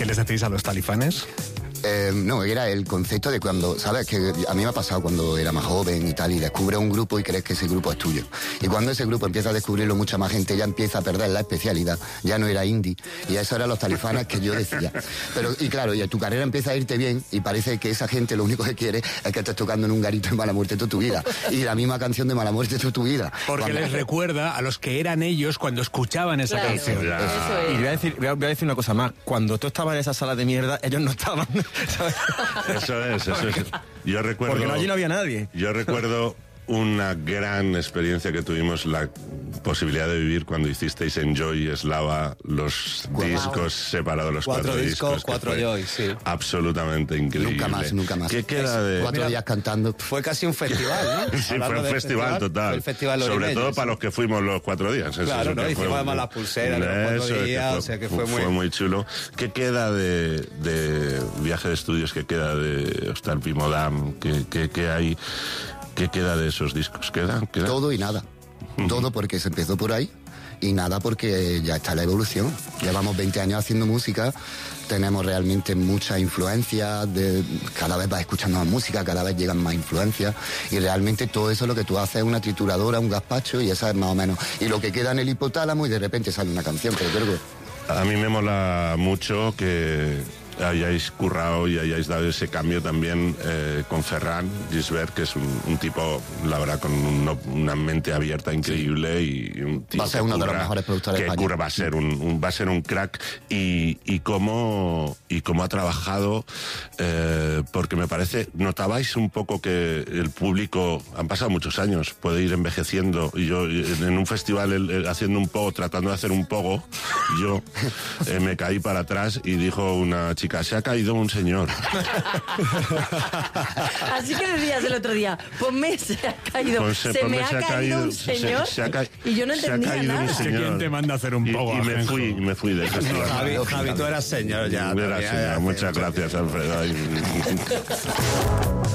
¿Qué les decís a los talifanes? No, era el concepto de cuando, ¿sabes? Que a mí me ha pasado cuando era más joven y tal, y descubres un grupo y crees que ese grupo es tuyo. Y cuando ese grupo empieza a descubrirlo mucha más gente, ya empieza a perder la especialidad, ya no era indie. Y eso eran los talifanes que yo decía. Pero, y claro, y tu carrera empieza a irte bien, y parece que esa gente lo único que quiere es que estés tocando en un garito en Mala Muerte toda tu vida. Y la misma canción de Mala Muerte toda tu vida. Porque les recuerda a los que eran ellos cuando escuchaban esa canción. Eso es. Y voy a decir una cosa más. Cuando tú estabas en esa sala de mierda, ellos no estaban, ¿sabes? Eso es. Yo recuerdo... Porque allí no había nadie. Yo recuerdo una gran experiencia que tuvimos, la posibilidad de vivir cuando hicisteis en Joy Eslava los discos separados, los 4 discos. 4 Joy, sí. Absolutamente increíble. Nunca más. ¿Qué queda de...? 4 días cantando. Fue casi un festival, ¿no? Sí, fue un festival total. Fue el festival sobre Orimeño, todo sí. para los que fuimos los 4 días. Claro, ¿no? Hicimos además las pulseras de los 4 días, o sea que fue muy chulo. ¿Qué queda de Viaje de Estudios? ¿Qué queda de Hostal Pimodam? ¿Qué hay? ¿Qué queda de esos discos? ¿Queda? Todo y nada. Todo porque se empezó por ahí y nada porque ya está la evolución. Llevamos 20 años haciendo música, tenemos realmente mucha influencia, cada vez vas escuchando más música, cada vez llegan más influencias y realmente todo eso lo que tú haces es una trituradora, un gazpacho y esa es más o menos. Y lo que queda en el hipotálamo y de repente sale una canción, pero creo que... A mí me mola mucho que hayáis currado y hayáis dado ese cambio también con Ferran Gisbert, que es un tipo, la verdad, con una mente abierta increíble y un tipo va a ser uno de los mejores productores de España. Va a ser un crack y cómo ha trabajado, porque me parece, notabais un poco que el público, han pasado muchos años, puede ir envejeciendo, y yo en un festival haciendo un pogo, tratando de hacer un pogo, yo me caí para atrás y dijo una chica: se ha caído un señor. Así que decías el otro día, ponme se ha caído, se me ha caído un señor, y yo no entendía nada. Es que ¿quién te manda a hacer un poco? Y me fui del festival. Javi, tú eras señor ya. Muchas gracias, Alfredo.